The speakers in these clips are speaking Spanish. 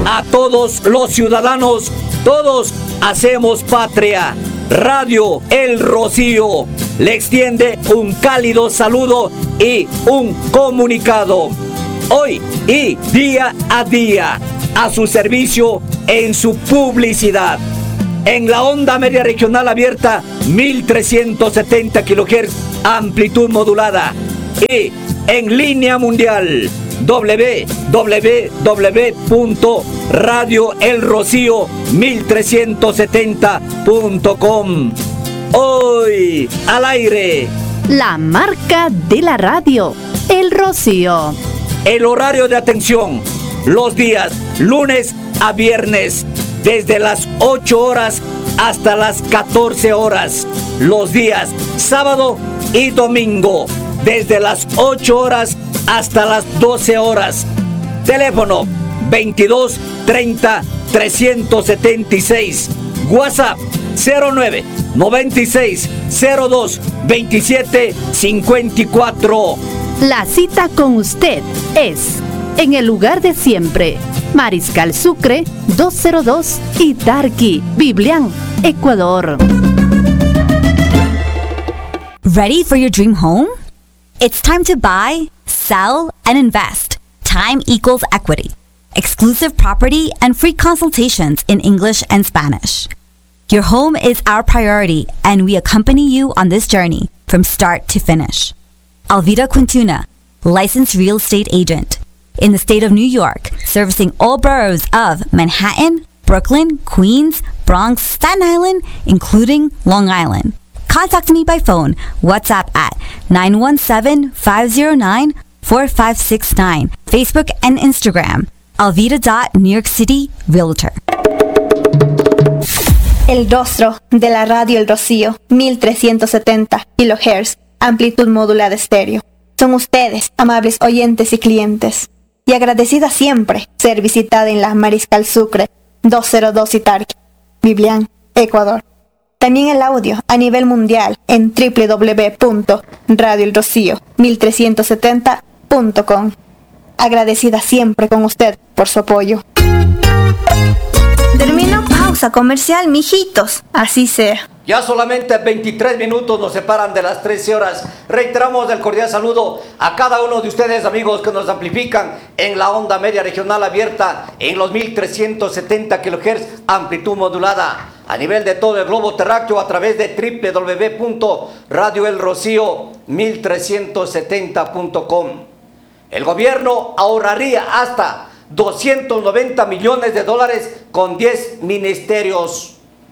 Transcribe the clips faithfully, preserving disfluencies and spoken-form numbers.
a todos los ciudadanos, todos hacemos patria. Radio El Rocío le extiende un cálido saludo y un comunicado. Hoy y día a día, a su servicio en su publicidad. En la onda media regional abierta, mil trescientos setenta kilohertz, amplitud modulada. Y en línea mundial, doble u doble u doble u punto radio el rocío mil trescientos setenta punto com. Hoy al aire, la marca de la radio, El Rocío. El horario de atención, los días lunes a viernes, desde las ocho horas hasta las catorce horas. Los días sábado y domingo, desde las ocho horas hasta las doce horas. Teléfono veintidós treinta trescientos setenta y seis. WhatsApp cero nueve noventa y seis cero dos veintisiete cincuenta y cuatro. La cita con usted es en el lugar de siempre. Mariscal Sucre doscientos dos Itarqui, Biblián, Ecuador. Ready for your dream home? It's time to buy, sell, and invest. Time equals equity. Exclusive property and free consultations in English and Spanish. Your home is our priority, and we accompany you on this journey from start to finish. Alvida Quintuna, licensed real estate agent. In the state of New York, servicing all boroughs of Manhattan, Brooklyn, Queens, Bronx, Staten Island, including Long Island. Contact me by phone, WhatsApp at nine one seven, five zero nine, four five six nine, Facebook and Instagram, alvida dot new york city realtor. El rostro de la radio El Rocío, mil trescientos setenta kilohertz, amplitud modulada estéreo. Son ustedes, amables oyentes y clientes, y agradecida siempre ser visitada en la Mariscal Sucre doscientos dos Itarqui, Biblián, Ecuador. También el audio a nivel mundial en doble u doble u doble u punto radio el rocío mil trescientos setenta punto com. Agradecida siempre con usted por su apoyo. Termino pausa comercial, mijitos, así sea. Ya solamente veintitrés minutos nos separan de las trece horas. Reiteramos el cordial saludo a cada uno de ustedes, amigos, que nos amplifican en la onda media regional abierta en los mil trescientos setenta kilohertz, amplitud modulada, a nivel de todo el globo terráqueo a través de doble u doble u doble u punto radio el rocío mil trescientos setenta punto com. El gobierno ahorraría hasta doscientos noventa millones de dólares con diez ministerios.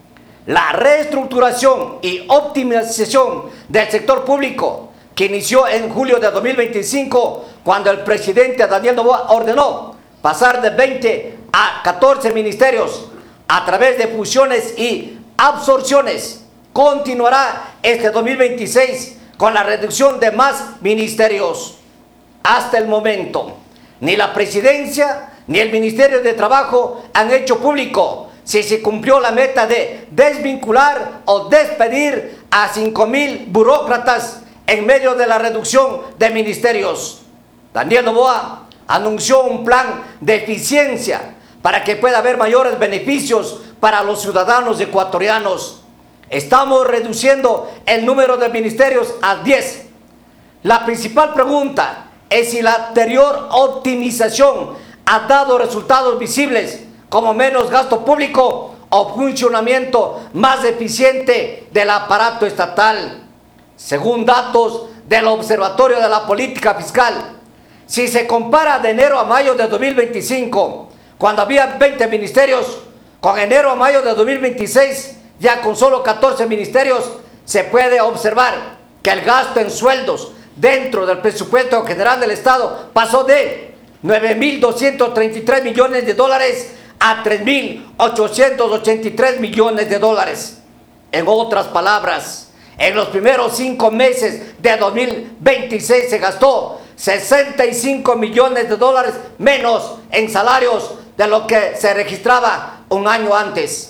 La reestructuración y optimización del sector público, que inició en julio de dos mil veinticinco, cuando el presidente Daniel Noboa ordenó pasar de veinte a catorce ministerios a través de fusiones y absorciones, continuará este dos mil veintiséis con la reducción de más ministerios. Hasta el momento, ni la presidencia ni el Ministerio de Trabajo han hecho público si se cumplió la meta de desvincular o despedir a cinco mil burócratas en medio de la reducción de ministerios. Daniel Noboa anunció un plan de eficiencia para que pueda haber mayores beneficios para los ciudadanos ecuatorianos. Estamos reduciendo el número de ministerios a diez. La principal pregunta es si la anterior optimización ha dado resultados visibles, como menos gasto público o funcionamiento más eficiente del aparato estatal. Según datos del Observatorio de la Política Fiscal, si se compara de enero a mayo de dos mil veinticinco, cuando había veinte ministerios, con enero a mayo de dos mil veintiséis, ya con solo catorce ministerios, se puede observar que el gasto en sueldos dentro del presupuesto general del Estado pasó de nueve mil doscientos treinta y tres millones de dólares a tres mil ochocientos ochenta y tres millones de dólares. En otras palabras, en los primeros cinco meses de dos mil veintiséis se gastó sesenta y cinco millones de dólares menos en salarios de lo que se registraba un año antes.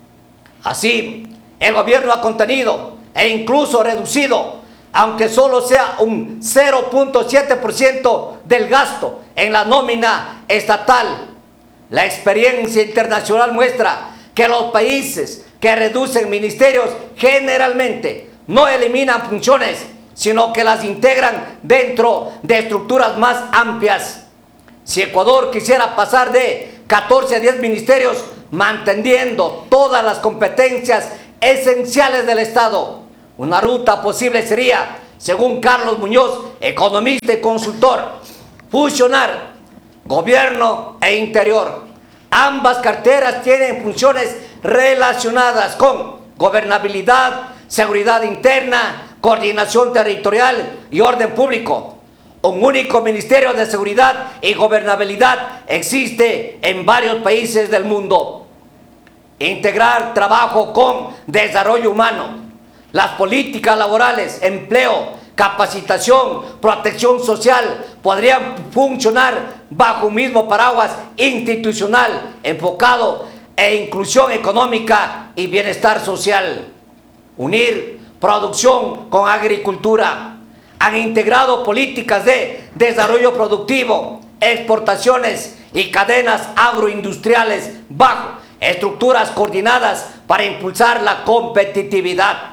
Así, el gobierno ha contenido e incluso reducido, aunque solo sea un cero punto siete por ciento del gasto en la nómina estatal. La experiencia internacional muestra que los países que reducen ministerios generalmente no eliminan funciones, sino que las integran dentro de estructuras más amplias. Si Ecuador quisiera pasar de catorce a diez ministerios, manteniendo todas las competencias esenciales del Estado, una ruta posible sería, según Carlos Muñoz, economista y consultor, fusionar gobierno e interior. Ambas carteras tienen funciones relacionadas con gobernabilidad, seguridad interna, coordinación territorial y orden público. Un único Ministerio de Seguridad y Gobernabilidad existe en varios países del mundo. Integrar trabajo con desarrollo humano, las políticas laborales, empleo, capacitación, protección social podrían funcionar bajo un mismo paraguas institucional enfocado en inclusión económica y bienestar social. Unir producción con agricultura. Han integrado políticas de desarrollo productivo, exportaciones y cadenas agroindustriales bajo estructuras coordinadas para impulsar la competitividad.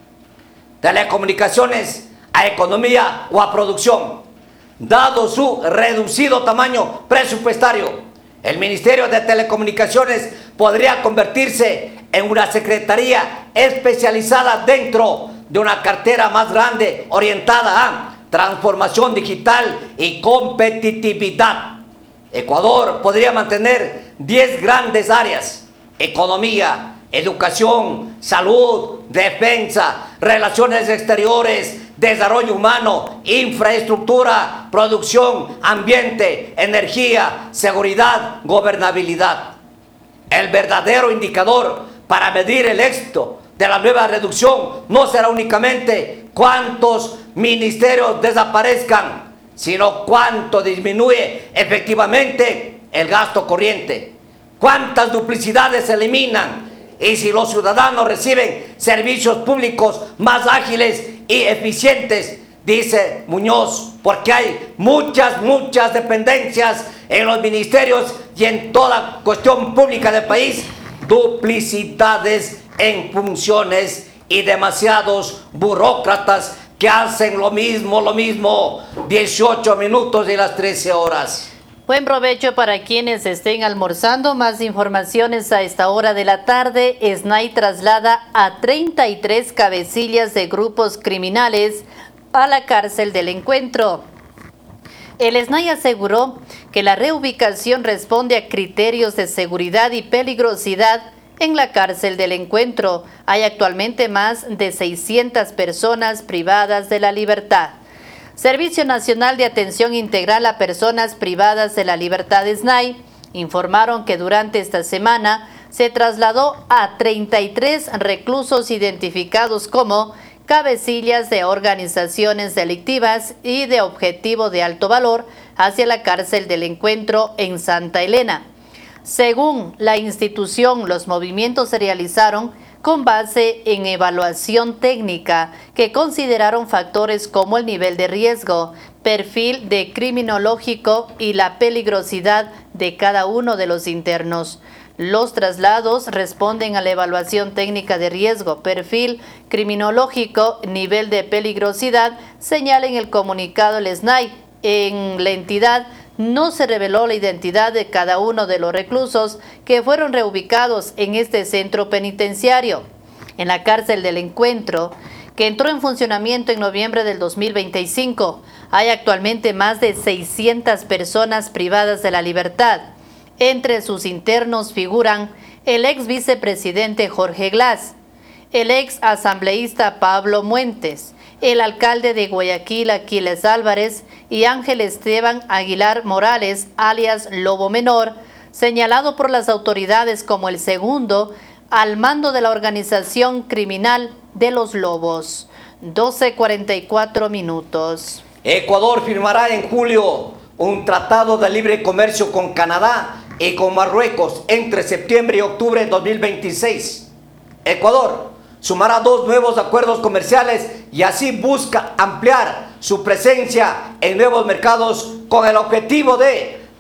Telecomunicaciones a economía o a producción. Dado su reducido tamaño presupuestario, el Ministerio de Telecomunicaciones podría convertirse en una secretaría especializada dentro de una cartera más grande orientada a transformación digital y competitividad. Ecuador podría mantener diez grandes áreas: economía, educación, salud, defensa, relaciones exteriores, desarrollo humano, infraestructura, producción, ambiente, energía, seguridad, gobernabilidad. El verdadero indicador para medir el éxito de la nueva reducción no será únicamente cuántos ministerios desaparezcan, sino cuánto disminuye efectivamente el gasto corriente, cuántas duplicidades se eliminan y si los ciudadanos reciben servicios públicos más ágiles y eficientes, dice Muñoz, porque hay muchas, muchas dependencias en los ministerios y en toda cuestión pública del país, duplicidades en funciones y demasiados burócratas que hacen lo mismo, lo mismo, dieciocho minutos y las trece horas. Buen provecho para quienes estén almorzando. Más informaciones a esta hora de la tarde. S N A I traslada a treinta y tres cabecillas de grupos criminales a la cárcel del Encuentro. El S N A I aseguró que la reubicación responde a criterios de seguridad y peligrosidad en la cárcel del Encuentro. Hay actualmente más de seiscientas personas privadas de la libertad. Servicio Nacional de Atención Integral a Personas Privadas de la Libertad, S N A I, informaron que durante esta semana se trasladó a treinta y tres reclusos identificados como cabecillas de organizaciones delictivas y de objetivo de alto valor hacia la cárcel del Encuentro en Santa Elena. Según la institución, los movimientos se realizaron con base en evaluación técnica que consideraron factores como el nivel de riesgo, perfil de criminológico y la peligrosidad de cada uno de los internos. Los traslados responden a la evaluación técnica de riesgo, perfil criminológico, nivel de peligrosidad, señala en el comunicado el S N A I. En la entidad no se reveló la identidad de cada uno de los reclusos que fueron reubicados en este centro penitenciario. En la cárcel del Encuentro, que entró en funcionamiento en noviembre del dos mil veinticinco, hay actualmente más de seiscientas personas privadas de la libertad. Entre sus internos figuran el ex vicepresidente Jorge Glass, el ex asambleísta Pablo Muentes, el alcalde de Guayaquil, Aquiles Álvarez, y Ángel Esteban Aguilar Morales, alias Lobo Menor, señalado por las autoridades como el segundo al mando de la organización criminal de los Lobos. doce cuarenta y cuatro minutos. Ecuador firmará en julio un tratado de libre comercio con Canadá y con Marruecos entre septiembre y octubre de dos mil veintiséis. Ecuador sumará dos nuevos acuerdos comerciales y así busca ampliar su presencia en nuevos mercados con el objetivo de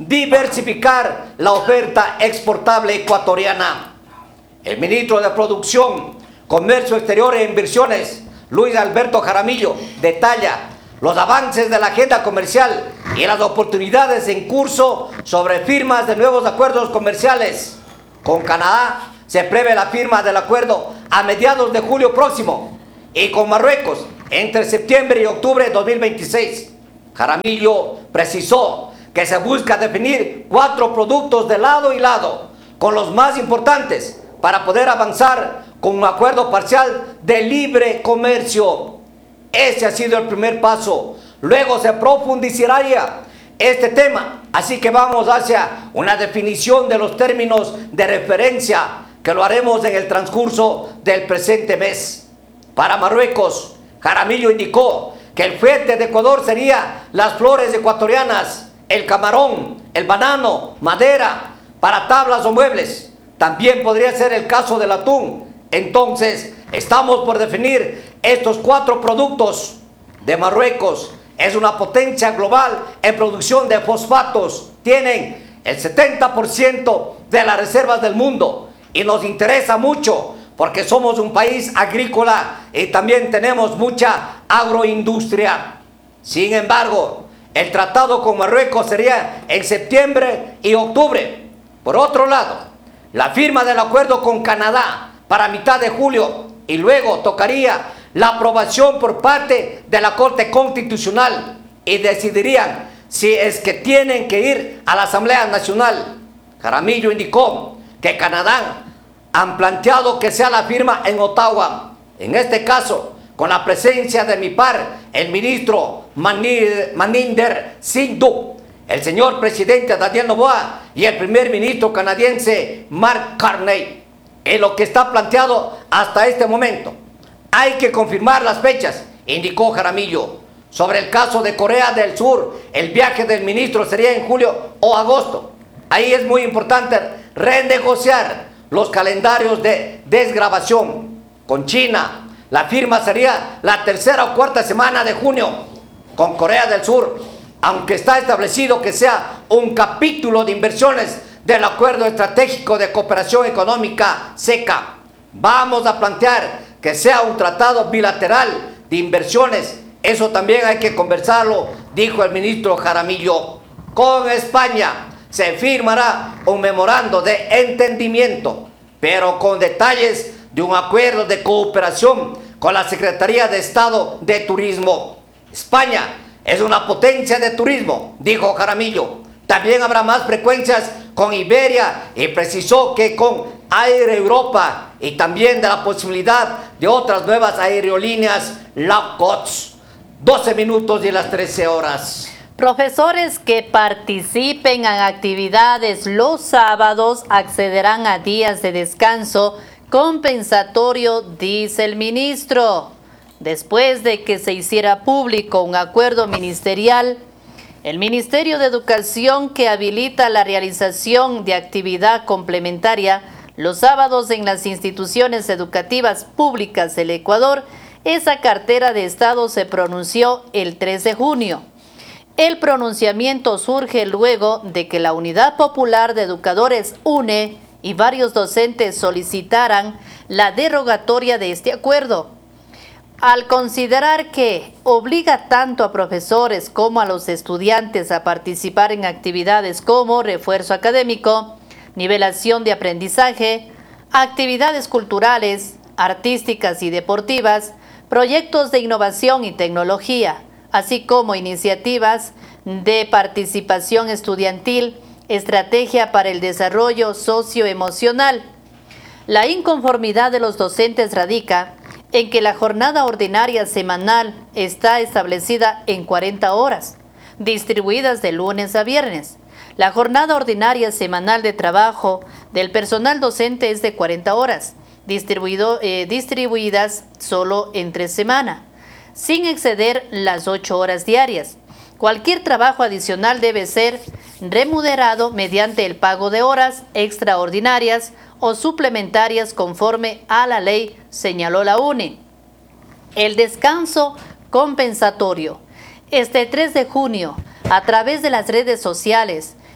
diversificar la oferta exportable ecuatoriana. El ministro de Producción, Comercio Exterior e Inversiones, Luis Alberto Jaramillo, detalla los avances de la agenda comercial y las oportunidades en curso sobre firmas de nuevos acuerdos comerciales. Con Canadá se prevé la firma del acuerdo a mediados de julio próximo y con Marruecos entre septiembre y octubre de dos mil veintiséis. Jaramillo precisó que se busca definir cuatro productos de lado y lado, con los más importantes, para poder avanzar con un acuerdo parcial de libre comercio. Ese ha sido el primer paso. Luego se profundizaría este tema, así que vamos hacia una definición de los términos de referencia, que lo haremos en el transcurso del presente mes. Para Marruecos, Jaramillo indicó que el fuerte de Ecuador sería las flores ecuatorianas, el camarón, el banano, madera, para tablas o muebles. También podría ser el caso del atún. Entonces, estamos por definir estos cuatro productos. De Marruecos es una potencia global en producción de fosfatos. Tienen el setenta por ciento de las reservas del mundo y nos interesa mucho porque somos un país agrícola y también tenemos mucha agroindustria. Sin embargo, el tratado con Marruecos sería en septiembre y octubre. Por otro lado, la firma del acuerdo con Canadá para mitad de julio y luego tocaría la aprobación por parte de la Corte Constitucional y decidirían si es que tienen que ir a la Asamblea Nacional. Jaramillo indicó que Canadá han planteado que sea la firma en Ottawa. En este caso, con la presencia de mi par, el ministro Maninder Sindhu, el señor presidente Daniel Noboa y el primer ministro canadiense Mark Carney. Es lo que está planteado hasta este momento. Hay que confirmar las fechas, indicó Jaramillo. Sobre el caso de Corea del Sur, el viaje del ministro sería en julio o agosto. Ahí es muy importante renegociar los calendarios de desgravación. Con China, la firma sería la tercera o cuarta semana de junio. Con Corea del Sur, aunque está establecido que sea un capítulo de inversiones del Acuerdo Estratégico de Cooperación Económica SECA, vamos a plantear que sea un tratado bilateral de inversiones. Eso también hay que conversarlo, dijo el ministro Jaramillo. Con España se firmará un memorando de entendimiento, pero con detalles de un acuerdo de cooperación con la Secretaría de Estado de Turismo. España es una potencia de turismo, dijo Jaramillo. También habrá más frecuencias con Iberia y precisó que con Air Europa y también de la posibilidad de otras nuevas aerolíneas low cost. doce minutos y las trece horas. Profesores que participen en actividades los sábados accederán a días de descanso compensatorio, dice el ministro. Después de que se hiciera público un acuerdo ministerial, el Ministerio de Educación que habilita la realización de actividad complementaria los sábados en las instituciones educativas públicas del Ecuador, esa cartera de Estado se pronunció el tres de junio. El pronunciamiento surge luego de que la Unidad Popular de Educadores U N E y varios docentes solicitaran la derogatoria de este acuerdo. Al considerar que obliga tanto a profesores como a los estudiantes a participar en actividades como refuerzo académico, nivelación de aprendizaje, actividades culturales, artísticas y deportivas, proyectos de innovación y tecnología, así como iniciativas de participación estudiantil, estrategia para el desarrollo socioemocional. La inconformidad de los docentes radica en que la jornada ordinaria semanal está establecida en cuarenta horas, distribuidas de lunes a viernes. La jornada ordinaria semanal de trabajo del personal docente es de cuarenta horas, distribuido, eh, distribuidas solo entre semana, sin exceder las ocho horas diarias. Cualquier trabajo adicional debe ser remunerado mediante el pago de horas extraordinarias o suplementarias conforme a la ley, señaló la U N E. El descanso compensatorio. Este tres de junio, a través de las redes sociales,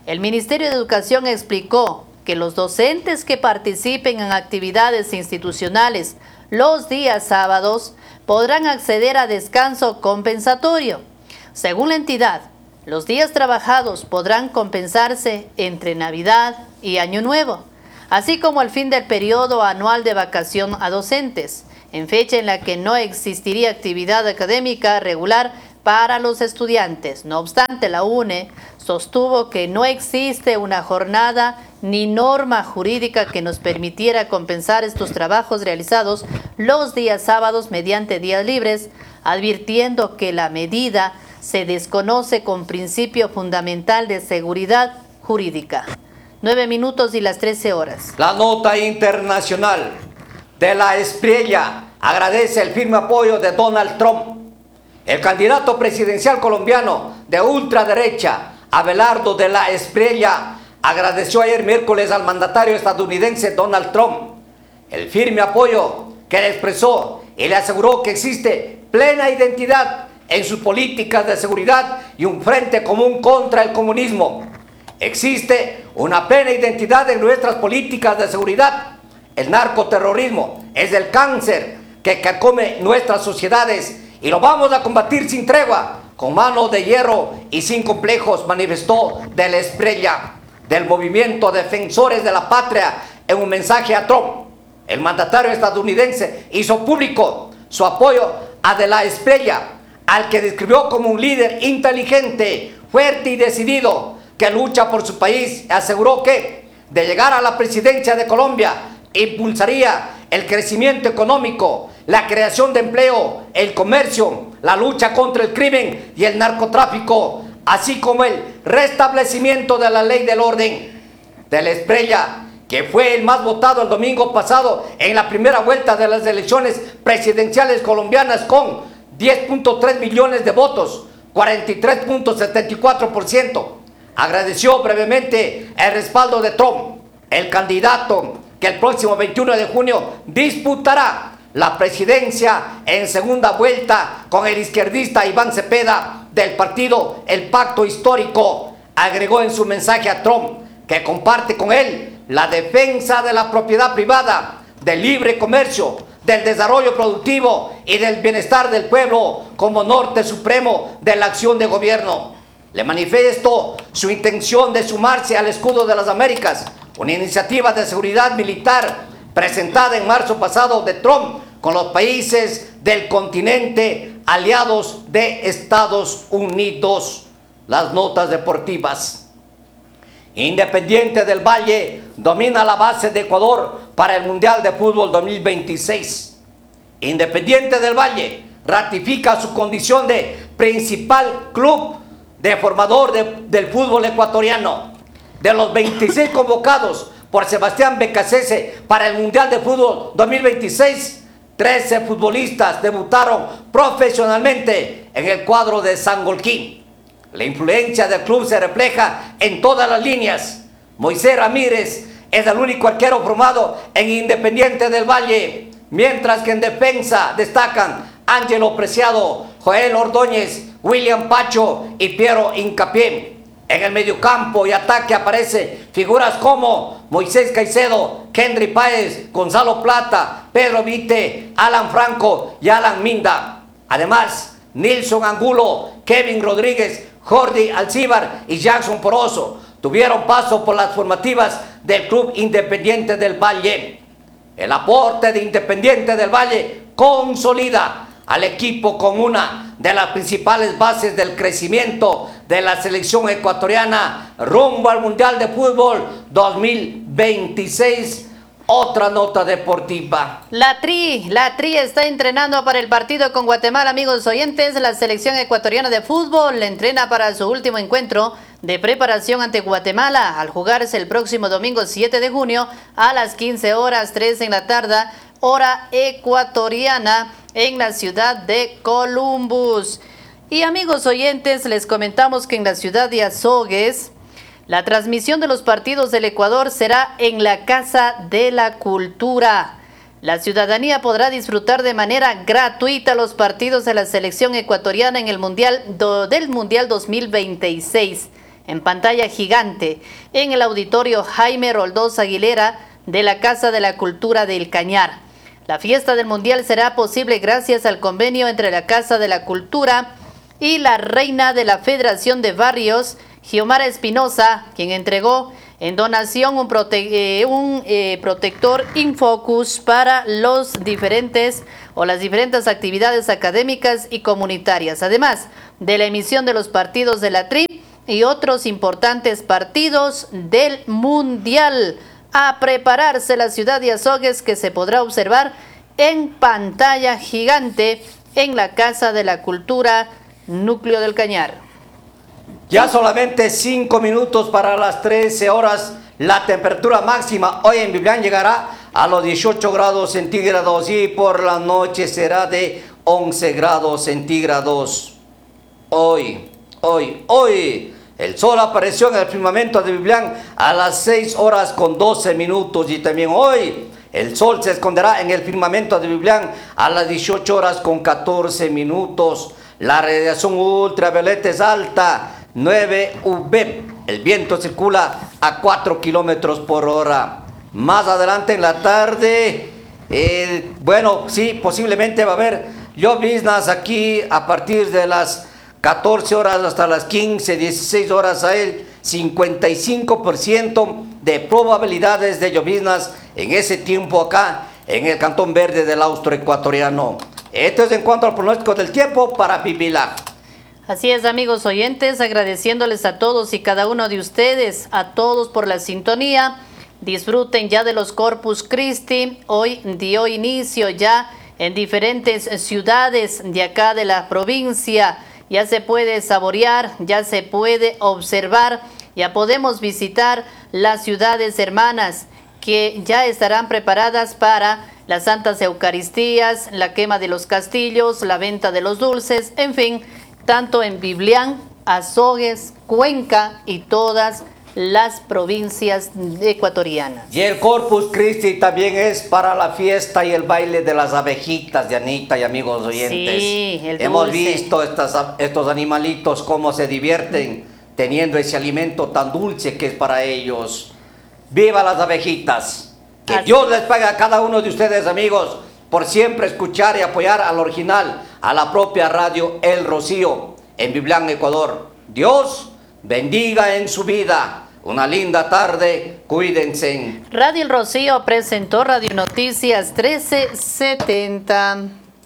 El Ministerio de Educación explicó que los docentes que participen en actividades institucionales los días sábados podrán acceder a descanso compensatorio. Según la entidad, los días trabajados podrán compensarse entre Navidad y Año Nuevo, así como al fin del periodo anual de vacación a docentes, en fecha en la que no existiría actividad académica regular para los estudiantes. No obstante, la U N E sostuvo que no existe una jornada ni norma jurídica que nos permitiera compensar estos trabajos realizados los días sábados mediante días libres, advirtiendo que la medida se desconoce con principio fundamental de seguridad jurídica. Nueve minutos y las trece horas. La nota internacional de la Espriella agradece el firme apoyo de Donald Trump. El candidato presidencial colombiano de ultraderecha, Abelardo de la Espriella, agradeció ayer miércoles al mandatario estadounidense Donald Trump el firme apoyo que le expresó y le aseguró que existe plena identidad en sus políticas de seguridad y un frente común contra el comunismo. Existe una plena identidad en nuestras políticas de seguridad. El narcoterrorismo es el cáncer que carcome nuestras sociedades y lo vamos a combatir sin tregua, con mano de hierro y sin complejos, manifestó de la Espriella, del movimiento Defensores de la Patria, en un mensaje a Trump. El mandatario estadounidense hizo público su apoyo a de la Espriella, al que describió como un líder inteligente, fuerte y decidido, que lucha por su país. Aseguró que, de llegar a la presidencia de Colombia, impulsaría el crecimiento económico, la creación de empleo, el comercio, la lucha contra el crimen y el narcotráfico, así como el restablecimiento de la ley del orden. De la Espriella, que fue el más votado el domingo pasado en la primera vuelta de las elecciones presidenciales colombianas con diez punto tres millones de votos, cuarenta y tres punto setenta y cuatro por ciento. Agradeció brevemente el respaldo de Trump, el candidato que el próximo veintiuno de junio disputará la presidencia en segunda vuelta con el izquierdista Iván Cepeda del partido El Pacto Histórico. Agregó en su mensaje a Trump que comparte con él la defensa de la propiedad privada, del libre comercio, del desarrollo productivo y del bienestar del pueblo como norte supremo de la acción de gobierno. Le manifestó su intención de sumarse al Escudo de las Américas, una iniciativa de seguridad militar presentada en marzo pasado de Trump con los países del continente aliados de Estados Unidos. Las notas deportivas. Independiente del Valle domina la base de Ecuador para el Mundial de Fútbol dos mil veintiséis. Independiente del Valle ratifica su condición de principal club de formador de, del fútbol ecuatoriano. De los veintiséis convocados por Sebastián Becasese para el Mundial de Fútbol dos mil veintiséis, trece futbolistas debutaron profesionalmente en el cuadro de Sangolquí. La influencia del club se refleja en todas las líneas. Moisés Ramírez es el único arquero formado en Independiente del Valle, mientras que en defensa destacan Ángelo Preciado, Joel Ordóñez, William Pacho y Piero Hincapié. En el mediocampo y ataque aparecen figuras como Moisés Caicedo, Henry Páez, Gonzalo Plata, Pedro Vite, Alan Franco y Alan Minda. Además, Nilson Angulo, Kevin Rodríguez, Jordi Alcíbar y Jackson Poroso tuvieron paso por las formativas del Club Independiente del Valle. El aporte de Independiente del Valle consolida al equipo con una de las principales bases del crecimiento de la selección ecuatoriana rumbo al Mundial de Fútbol dos mil veintiséis. Otra nota deportiva. La Tri, la Tri está entrenando para el partido con Guatemala, amigos oyentes. La selección ecuatoriana de fútbol entrena para su último encuentro de preparación ante Guatemala al jugarse el próximo domingo siete de junio a las quince horas tres en la tarde, hora ecuatoriana, en la ciudad de Columbus. Y amigos oyentes, les comentamos que en la ciudad de Azogues, la transmisión de los partidos del Ecuador será en la Casa de la Cultura. La ciudadanía podrá disfrutar de manera gratuita los partidos de la selección ecuatoriana en el Mundial do, del Mundial dos mil veintiséis. en pantalla gigante en el auditorio Jaime Roldós Aguilera de la Casa de la Cultura del Cañar. La fiesta del Mundial será posible gracias al convenio entre la Casa de la Cultura y la reina de la Federación de Barrios, Xiomara Espinosa, quien entregó en donación un, prote eh, un eh, protector Infocus para los diferentes o las diferentes actividades académicas y comunitarias, además de la emisión de los partidos de la T R I y otros importantes partidos del Mundial. A prepararse la ciudad de Azogues, que se podrá observar en pantalla gigante en la Casa de la Cultura, Núcleo del Cañar. Ya solamente cinco minutos para las trece horas. La temperatura máxima hoy en Biblián llegará a los dieciocho grados centígrados y por la noche será de once grados centígrados. Hoy, hoy, hoy, el sol apareció en el firmamento de Biblián a las seis horas con doce minutos y también hoy el sol se esconderá en el firmamento de Biblián a las dieciocho horas con catorce minutos. La radiación ultravioleta es alta, nueve U V. El viento circula a cuatro kilómetros por hora. Más adelante en la tarde, eh, bueno, sí, posiblemente va a haber lloviznas aquí a partir de las catorce horas hasta las quince, dieciséis horas. A el cincuenta y cinco por ciento de probabilidades de lloviznas en ese tiempo acá en el Cantón Verde del Austroecuatoriano. Esto es en cuanto al pronóstico del tiempo para Biblián. Así es, amigos oyentes, agradeciéndoles a todos y cada uno de ustedes, a todos por la sintonía. Disfruten ya de los Corpus Christi. Hoy dio inicio ya en diferentes ciudades de acá de la provincia. Ya se puede saborear, ya se puede observar, ya podemos visitar las ciudades hermanas que ya estarán preparadas para las Santas Eucaristías, la quema de los castillos, la venta de los dulces, en fin, tanto en Biblián, Azogues, Cuenca y todas las provincias ecuatorianas. Y el Corpus Christi también es para la fiesta y el baile de las abejitas, Dianita y amigos oyentes. Sí, el Hemos dulce. visto estas, estos animalitos cómo se divierten teniendo ese alimento tan dulce que es para ellos. ¡Viva las abejitas! Que Así. Dios les pague a cada uno de ustedes, amigos, por siempre escuchar y apoyar al original, a la propia radio El Rocío, en Biblián, Ecuador. Dios bendiga en su vida. Una linda tarde, cuídense. Radio El Rocío presentó Radio Noticias trece setenta.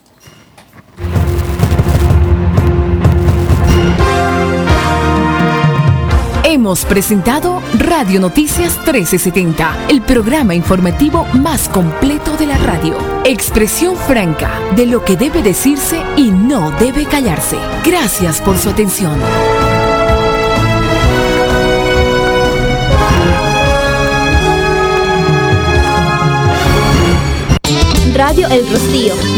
Hemos presentado Radio Noticias trece setenta, el programa informativo más completo de la radio. Expresión franca de lo que debe decirse y no debe callarse. Gracias por su atención. Radio El Rocío,